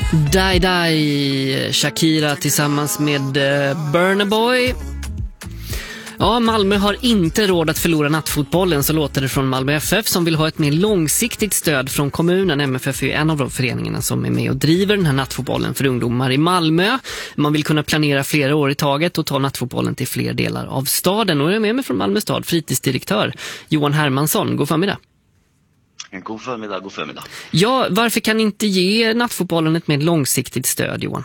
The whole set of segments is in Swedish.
Die Die, Shakira tillsammans med Burna Boy. Ja, Malmö har inte råd att förlora nattfotbollen, så låter det från Malmö FF som vill ha ett mer långsiktigt stöd från kommunen. MFF är en av de föreningarna som är med och driver den här nattfotbollen för ungdomar i Malmö. Man vill kunna planera flera år i taget och ta nattfotbollen till fler delar av staden. Och jag är med mig från Malmö stad, fritidsdirektör Johan Hermansson. God förmiddag. God förmiddag. Ja, varför kan inte ge nattfotbollen ett mer långsiktigt stöd, Johan?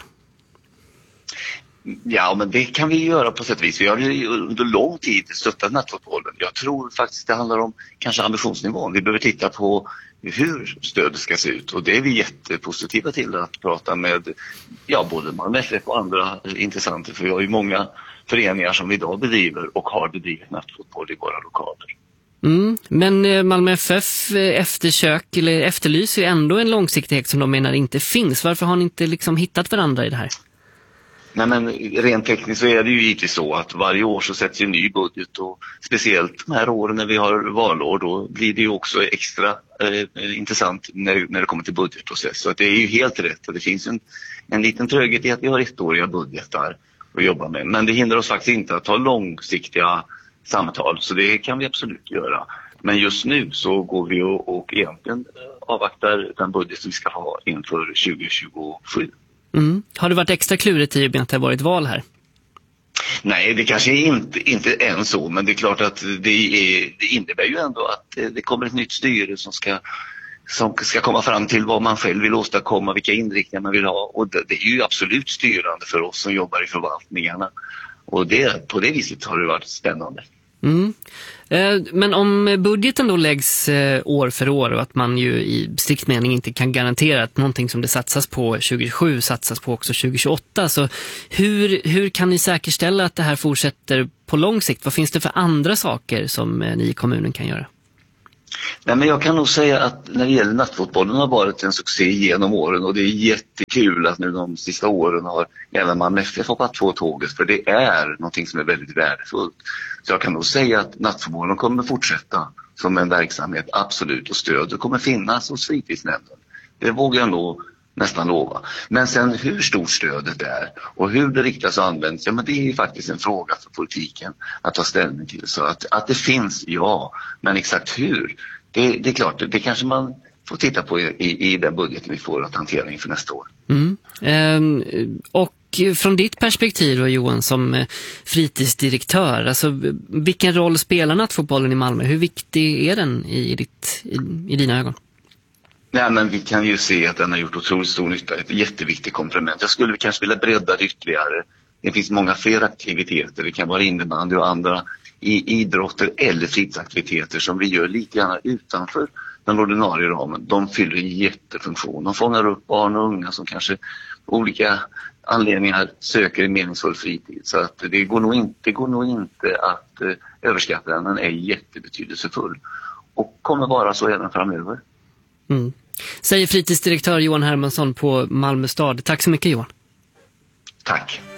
Ja, men det kan vi göra på sätt och vis. Vi har ju under lång tid stöttat nattfotbollen. Jag tror faktiskt det handlar om kanske ambitionsnivån. Vi behöver titta på hur stödet ska se ut. Och det är vi jättepositiva till att prata med både Malmö FF och andra intressenter. För vi har ju många föreningar som vi idag bedriver och har bedrivit nattfotboll i våra lokaler. Men Malmö FF efterlyser ju ändå en långsiktighet som de menar inte finns. Varför har ni inte hittat varandra i det här? Nej, men rent tekniskt så är det ju givetvis så att varje år så sätts ju en ny budget, och speciellt de här åren när vi har valår, då blir det ju också extra intressant när det kommer till budgetprocess. Så att det är ju helt rätt, och det finns en liten tröghet i att vi har ettåriga budgetar att jobba med. Men det hindrar oss faktiskt inte att ta långsiktiga samtal, så det kan vi absolut göra. Men just nu så går vi och egentligen avvaktar den budget som vi ska ha inför 2027. Har det varit extra klurigt i att det har varit val här? Nej, det kanske inte än så, men det är klart att det innebär ju ändå att det kommer ett nytt styre som ska komma fram till vad man själv vill åstadkomma, vilka inriktningar man vill ha, och det är ju absolut styrande för oss som jobbar i förvaltningarna, och på det viset har det varit spännande. Men om budgeten då läggs år för år, och att man ju i strikt mening inte kan garantera att någonting som det satsas på 2027 satsas på också 2028, så hur kan ni säkerställa att det här fortsätter på lång sikt? Vad finns det för andra saker som ni i kommunen kan göra? Nej, men jag kan nog säga att när det gäller nattfotbollen har varit en succé genom åren, och det är jättekul att nu de sista åren har även Malmö FF hoppat på tåget, för det är någonting som är väldigt värdefullt. Så jag kan nog säga att nattfotbollen kommer fortsätta som en verksamhet, absolut, och stöd kommer finnas hos fritidsnämnden. Det vågar jag nog nästan lova. Men sen hur stort stödet är och hur det riktas och används, men det är ju faktiskt en fråga för politiken att ta ställning till. Så att det finns, ja, men exakt hur, det är klart, det kanske man får titta på i den budgeten vi får att hantera inför nästa år. Och från ditt perspektiv då, Johan, som fritidsdirektör, alltså vilken roll spelar nattfotbollen i Malmö? Hur viktig är den i dina ögon? Nej, men vi kan ju se att den har gjort otroligt stor nytta. Ett jätteviktigt komplement. Jag skulle kanske vilja bredda det ytterligare. Det finns många fler aktiviteter. Det kan vara innebandy och andra idrotter eller fritidsaktiviteter som vi gör lite grann utanför den ordinarie ramen. De fyller en jättefunktion. De fångar upp barn och unga som kanske olika anledningar söker en meningsfull fritid. Så att det går nog inte att överskatta den. Den är jättebetydelsefull och kommer vara så även framöver. Säger fritidsdirektör Johan Hermansson på Malmö stad. Tack så mycket, Johan. Tack.